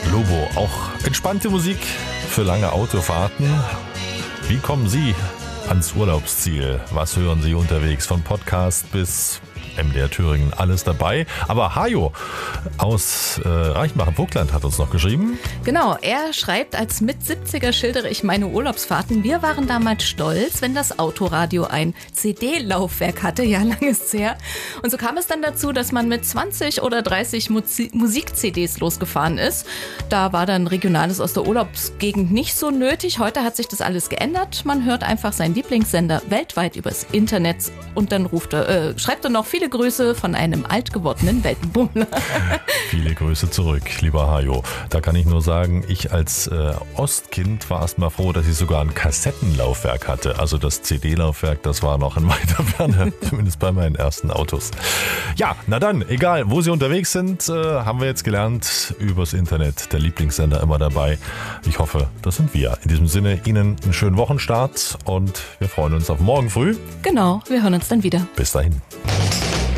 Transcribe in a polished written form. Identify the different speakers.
Speaker 1: Lobo, auch entspannte Musik für lange Autofahrten. Wie kommen Sie ans Urlaubsziel? Was hören Sie unterwegs? Von Podcast bis MDR Thüringen, alles dabei. Aber Hajo aus Reichenbach im Vogtland hat uns noch geschrieben.
Speaker 2: Genau, er schreibt, als Mit-70er schildere ich meine Urlaubsfahrten. Wir waren damals stolz, wenn das Autoradio ein CD-Laufwerk hatte. Ja, lang ist's her. Und so kam es dann dazu, dass man mit 20 oder 30 Musik-CDs losgefahren ist. Da war dann Regionales aus der Urlaubsgegend nicht so nötig. Heute hat sich das alles geändert. Man hört einfach seinen Lieblingssender weltweit übers Internet und dann schreibt er noch viele Grüße von einem alt gewordenen Weltenbummler.
Speaker 1: Viele Grüße zurück, lieber Hajo. Da kann ich nur sagen, ich als Ostkind war erst mal froh, dass ich sogar ein Kassettenlaufwerk hatte. Also das CD-Laufwerk, das war noch in weiter Ferne, zumindest bei meinen ersten Autos. Ja, na dann, egal, wo Sie unterwegs sind, haben wir jetzt gelernt, übers Internet, der Lieblingssender immer dabei. Ich hoffe, das sind wir. In diesem Sinne, Ihnen einen schönen Wochenstart und wir freuen uns auf morgen früh.
Speaker 2: Genau, wir hören uns dann wieder.
Speaker 1: Bis dahin.